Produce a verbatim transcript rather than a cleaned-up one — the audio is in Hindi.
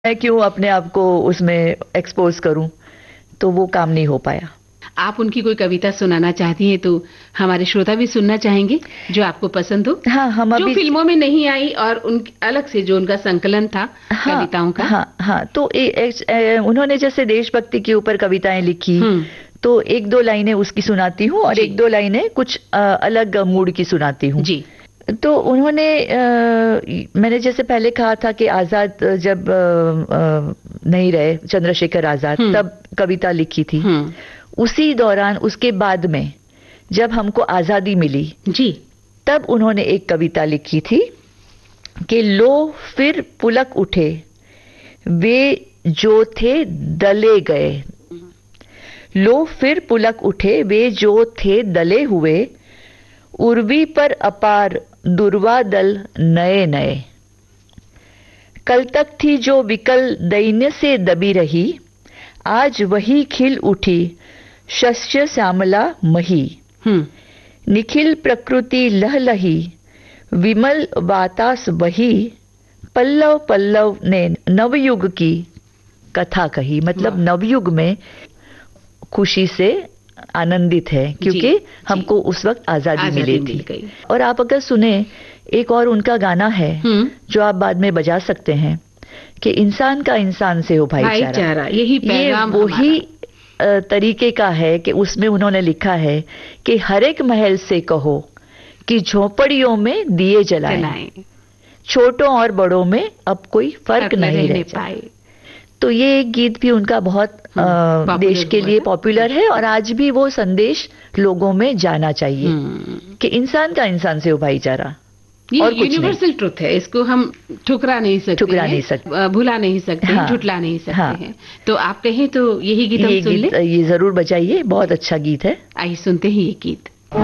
मैं क्यों अपने आप को उसमें एक्सपोज करूं, तो वो काम नहीं हो पाया। आप उनकी कोई कविता सुनाना चाहती हैं तो हमारे श्रोता भी सुनना चाहेंगे, जो आपको पसंद हो। हाँ, हम जो अभी फिल्मों में नहीं आई और उन अलग से जो उनका संकलन था हाँ, कविताओं का। हाँ हाँ तो ए, ए, ए, उन्होंने जैसे देशभक्ति के ऊपर कविताएं लिखी, हम्म तो एक दो लाइनें उसकी सुनाती हूँ और जी। एक दो लाइनें कुछ अ, अलग मूड की सुनाती हूँ। जी। तो उन्होंने अ, मैंने जैसे पहले कहा था कि आजाद जब अ, अ, नहीं रहे, चंद्रशेखर आजाद, हम्म तब कविता लिखी थी। हम्म उसी दौरान, उसके बाद में जब हमको आजादी मिली, जी। तब उन्होंने एक कविता लिखी थी कि लो फिर पुलक उठे वे जो थे दले गए। लो फिर पुलक उठे वे जो थे दले हुए, उर्वी पर अपार दुर्वा दल नए नए। कल तक थी जो विकल दैन्य से दबी रही, आज वही खिल उठी शस्य श्यामला मही। हम्म निखिल प्रकृति लहलही विमल वातास बही, पल्लव पल्लव ने नवयुग की कथा कही। मतलब नवयुग में खुशी से आनंदित है क्योंकि जी, हमको जी। उस वक्त आजादी, आजादी मिली मिल थी। गई। और आप अगर सुने, एक और उनका गाना है हम्म जो आप बाद में बजा सकते हैं कि इंसान का इंसान से हो भाईचारा। भाईचारा, यही ये पैगाम वही हमारा। अ, तरीके का है कि उसमें उन्होंने लिखा है कि हर एक महल से कहो कि झोपड़ियों में दिए जलाएं, जलाएं, छोटों और बड़ों में अब कोई फर्क फर्क न नहीं रहने रह जाए। पाए। तो ये एक गीत भी उनका बहुत अ, हम्म, देश पॉपुलर के हुआ लिए था। पॉपुलर है, और आज भी वो संदेश लोगों में जाना चाहिए हम्म कि इंसान का इंसान से हो भाईचारा, ये और कुछ नहीं, यूनिवर्सल ट्रुथ है, इसको हम ठुकरा नहीं सकते ठुकरा हैं, नहीं सकते। अ, भुला नहीं सकते हैं, हाँ, झुटला नहीं सकते हाँ, हैं। तो आप कहें तो यही गीत हम ये सुन गीत लें। ये जरूर बजाइए, बहुत अच्छा गीत है। आइए सुनते हैं ये गीत।